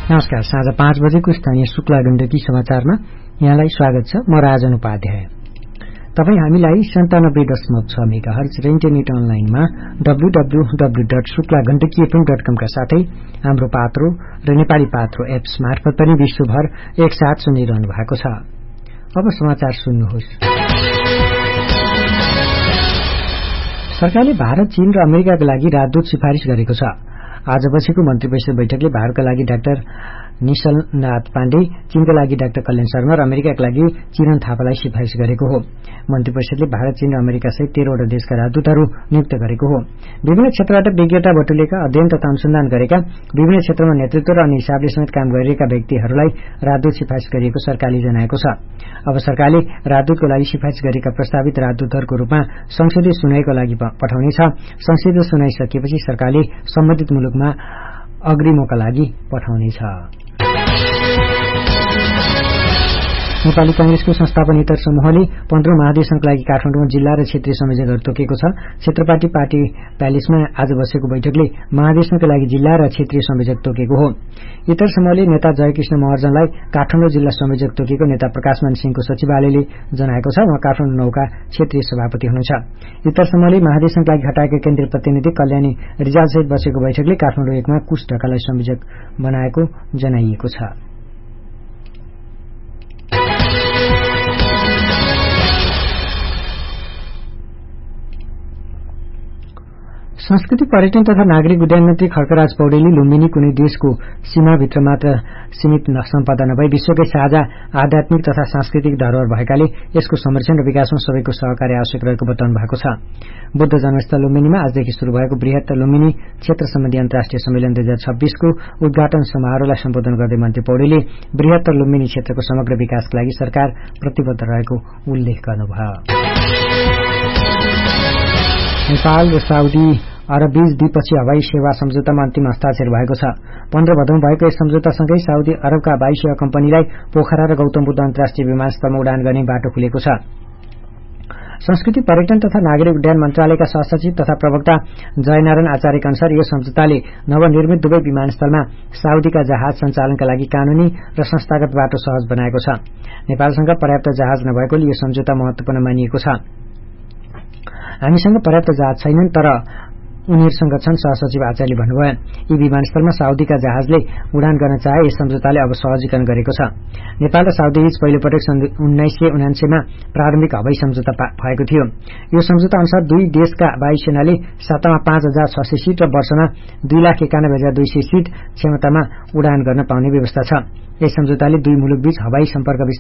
नमस्कार। साँझ 5 बजेको स्थानीय शुक्ला गण्डकी समाचारमा यहाँलाई स्वागत छ। म राजन उपाध्याय। तपाई हामीलाई 97.6 मेगाहर्ज र इन्टरनेट अनलाइनमा www.शुक्लागण्डकीfm.com का साथै हाम्रो पात्रो र नेपाली पात्रो एप्स मार्फत पनि विश्वभर एकसाथ सुनिरहनु भएको छ। अब समाचार सुन्नुहोस्। सरकारले भारत, चीन र अमेरिकाका लागि राजदूत सिफारिश गरेको छ। आज बसेको मन्त्री परिषद बैठकले भारतका लागि डाक्टर निशलनाथ पाण्डे, चीनका लागि डाक्टर कल्याण शर्मा र अमेरिकाका लागि चिरन थापालाई सिफारिश गरेको हो। मन्त्री परिषदले भारत, चीन र अमेरिका सहित 13वटा देशका राजदूतहरू नियुक्त गरेको हो। विभिन्न क्षेत्रबाट विज्ञता बटुलेका, अध्ययन तथा अनुसन्धान गरेका, विभिन्न क्षेत्रमा नेतृत्व र अन्य हिसाबले समेत काम गरिरहेका व्यक्तिहरूलाई राजदूत सिफारिश गरिएको सरकारले जनाएको छ। अब सरकारले राजदूतको लागि सिफारिश गरेका प्रस्तावित राजदूतहरूको रूपमा संसदीय सुनवाईको लागि पठाउनेछ। संसदीय सुनवाई सकिएपछि सरकारले सम्बन्धित मुलुकमा अग्रिमोका लागि पठाउनेछ। नेपाली कांग्रेसको संस्थापनेतर समूहले 15औं महाधिवेशनका लागि काठमाडौँमा जिल्ला र क्षेत्रीय संयोजकहरू तोकेको छ। क्षेत्रपाटी पार्टी प्यालेसमा आज बसेको बैठकले महाधिवेशनका लागि जिल्ला र क्षेत्रीय संयोजक तोकेको हो। इतर समूहले नेता जयकृष्ण महर्जनलाई काठमाडौँ जिल्ला संयोजक तोकेको नेता प्रकाशमान सिंहको सचिवालयले जनाएको छ। उहाँ काठमाडौँ 9 का क्षेत्रीय सभापति हुनुहुन्छ। इतर समूहले महाधिवेशनका लागि हटाएका केन्द्रीय प्रतिनिधि कल्याणी रिजालसहित बसेको बैठकले काठमाडौँ 1 मा कुश ढकाललाई संयोजक बनाएको जनाइएको छ। संस्कृति, पर्यटन तथा नागरिक उड्डयन मन्त्री खड्कराज पौडेलले लुम्बिनी कुनै देशको सीमाभित्र मात्र सीमित सम्पदा नभई विश्वकै साझा आध्यात्मिक तथा सांस्कृतिक धरोहर भएकाले यसको संरक्षण र विकासमा सबैको सहकार्य आवश्यक रहेको बताउनु भएको छ। बुद्ध जन्मस्थल लुम्बिनीमा आजदेखि शुरू भएको बृहत लुम्बिनी क्षेत्र सम्बन्धी अन्तर्राष्ट्रिय सम्मेलन 2026 को उद्घाटन समारोहलाई सम्बोधन गर्दै मन्त्री पौडेलले बृहत लुम्बिनी क्षेत्रको समग्र विकासका लागि सरकार प्रतिबद्ध रहेको उल्लेख गर्नुभयो। नेपाल र साउदी अरब बीच द्विपक्षीय हवाई सेवा सम्झौतामा अन्तिम हस्ताक्षर भएको छ। 15 भदौमा भएको यस सम्झौतासँगै साउदी अरबका हवाई सेवा कम्पनीलाई पोखरा र गौतम बुद्ध अन्तर्राष्ट्रिय विमानस्थलमा उडान गर्ने बाटो खुलेको छ। संस्कृति, पर्यटन तथा नागरिक उड्डयन मन्त्रालयका सहसचिव तथा प्रवक्ता जयनारायण आचार्यका अनुसार यस सम्झौताले नवनिर्मित दुवै विमानस्थलमा साउदीका जहाज सञ्चालनका लागि कानूनी र संस्थागत बाटो सहज बनाएको छ। नेपालसँग पर्याप्त जहाज नभएकोले यो सम्झौता महत्वपूर्ण मानिएको छ। हामीसँग पर्याप्त जहाज छैनन् तर उनीहरूसँग छन्, सहसचिव आचार्यले भन्नुभयो। यी विमानस्थलमा साउदीका जहाजले उडान गर्न चाहे यस सम्झौताले अब सहजीकरण गरेको छ। नेपाल र साउदी बीच पहिलोपटक सन् 1979 मा प्रारम्भिक हवाई सम्झौता भएको थियो। यो सम्झौता अनुसार दुई देशका वायुसेनाले सातामा 5,600 सीट र वर्षमा 2,91,200 सीट क्षमतामा उडान गर्न पाउने व्यवस्था छ। यस सम्झौताले दुई मुलुक बीच हवाई सम्पर्क